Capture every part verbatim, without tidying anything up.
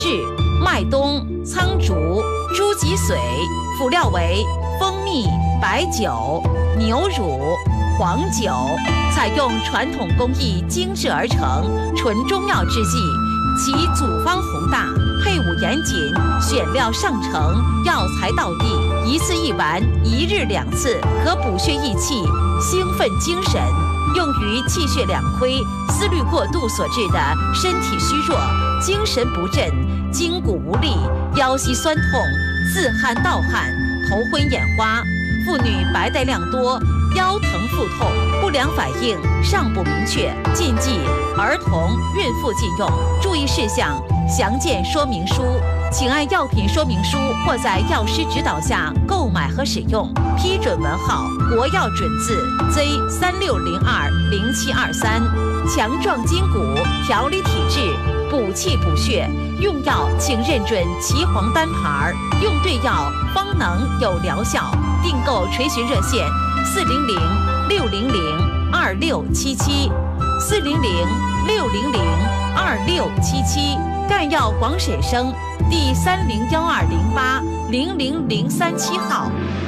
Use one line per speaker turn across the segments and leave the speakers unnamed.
制麦冬、苍竹、猪脊髓，辅料为蜂蜜、白酒、牛乳、黄酒，采用传统工艺精制而成，纯中药制剂，其组方宏大，配伍严谨，选料上乘，药材到地，一次一丸，一日两次，可补血益气，兴奋精神，用于气血两亏、思虑过度所致的身体虚弱、精神不振、筋骨无力、腰膝酸痛、自汗盗汗、头昏眼花，妇女白带量多、腰疼腹痛、不良反应尚不明确，禁忌儿童、孕妇禁用。注意事项详见说明书，请按药品说明书或在药师指导下购买和使用。批准文号国药准字 Z 三六零二零七二三，强壮筋骨，调理体质，补气补血。用药请认准岐黄单牌，用对药方能有疗效。订购垂询热线四零零六零零二六七七四零零六零零二六七七，赣药广审生第三零幺二零八零零零三七号。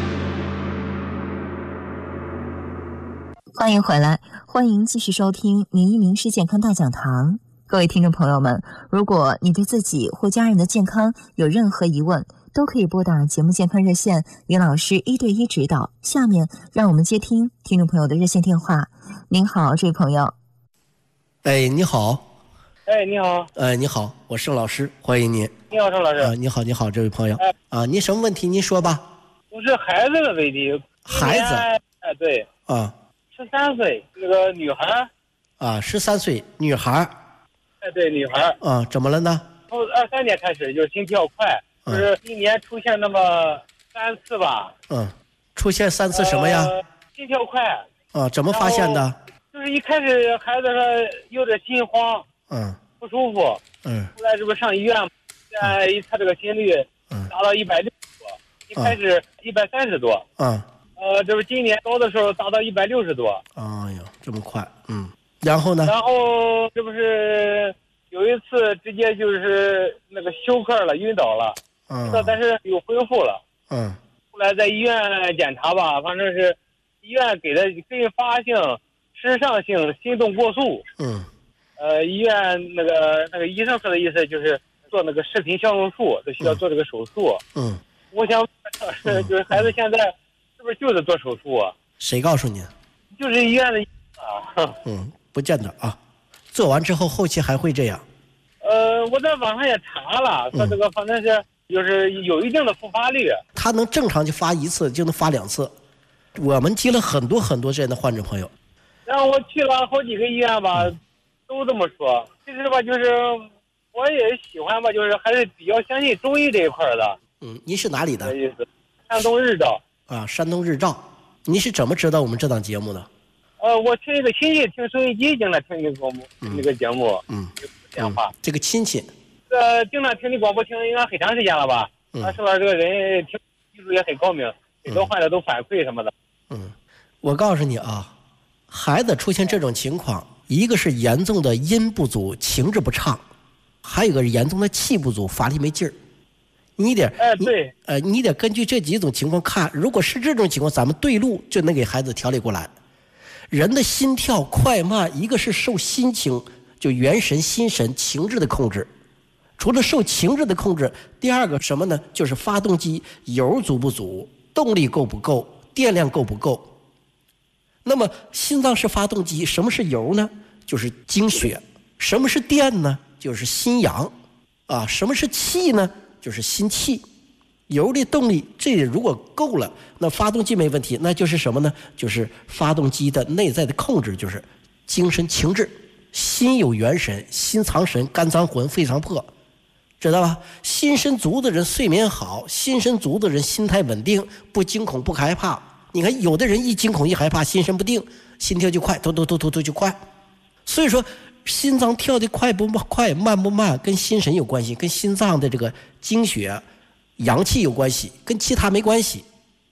欢迎回来，欢迎继续收听名医名师健康大讲堂。各位听众朋友们，如果你对自己或家人的健康有任何疑问，都可以拨打节目健康热线，林老师一对一指导。下面让我们接听听众朋友的热线电话。您好，这位朋友。
哎，你好。
哎，你好。
哎，你好，我盛老师，欢迎您。
你好，盛老师。
啊，你好，你好，这位朋友。
哎，
啊，您什么问题？您说吧。
我是孩子的问题。
孩子。
哎，对。
啊。
十三岁，那个女孩。
啊，十三岁女孩。
哎，对，女孩。
啊，怎么了呢？
从二三年开始就是心跳快。就是一年出现那么三次吧。
嗯，出现三次什么呀？
呃、心跳快。
啊，怎么发现的？
就是一开始孩子说有点心慌，
嗯，
不舒服，
嗯，
后来这不上医院，现在一测这个心率，嗯，达到一百六十多，一开始一百三十多，
嗯，
呃，这不今年高的时候达到一百六十多。
哎呦，这么快，嗯，然后呢？
然后这不是有一次直接就是那个休克了，晕倒了。
嗯，
但是又恢复了。
嗯，
后来在医院检查吧，反正是医院给的并发性失上性心动过速。
嗯，
呃，医院那个那个医生说的意思就是做那个视频消融术，就需要做这个手术。
嗯，
我想是就是孩子现在是不是就是做手术啊？
谁告诉你？
就是医院的啊。
嗯，不见得啊，做完之后后期还会这样。
呃，我在网上也查了，说这个反正是。就是有一定的复发率，
他能正常就发一次，就能发两次。我们接了很多很多这样的患者朋友。
然后我去了好几个医院吧，嗯、都这么说。其实吧，就是我也喜欢吧，就是还是比较相信中医这一块的。
嗯，您是哪里的？
意思，山东日照。
啊，山东日照。您是怎么知道我们这档节目的？
呃，我听一个亲戚听收音机经常听那个广播，嗯、那个节目。
嗯。
电话、嗯。
这个亲戚。
呃，经常听你广播听应该很长时间了吧？
嗯，
他说这个人听技术也很高明，很多患者都反馈什么的。
嗯，我告诉你啊，孩子出现这种情况，一个是严重的阴不足，情志不畅，还有一个是严重的气不足，法力没劲儿。你得，
哎，对，
呃，你得根据这几种情况看，如果是这种情况，咱们对路就能给孩子调理过来。人的心跳快慢，一个是受心情，就元神、心神、情志的控制。除了受情志的控制，第二个什么呢？就是发动机油足不足，动力够不够，电量够不够。那么心脏是发动机，什么是油呢？就是精血。什么是电呢？就是心阳。啊，什么是气呢？就是心气。油的动力这如果够了，那发动机没问题，那就是什么呢？就是发动机的内在的控制，就是精神情志。心有元神，心藏神，肝藏魂，肺藏魄。知道吧？心神足的人睡眠好，心神足的人心态稳定，不惊恐不害怕。你看有的人一惊恐一害怕，心神不定，心跳就快，突突突突突就快。所以说心脏跳得快不快，慢不慢，跟心神有关系，跟心脏的这个精血阳气有关系，跟其他没关系。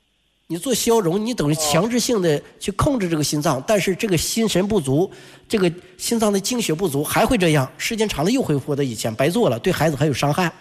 你做消融，你等于强制性的去控制这个心脏，但是这个心神不足，这个心脏的精血不足还会这样，时间长了又会回到以前，白做了，对孩子还有伤害。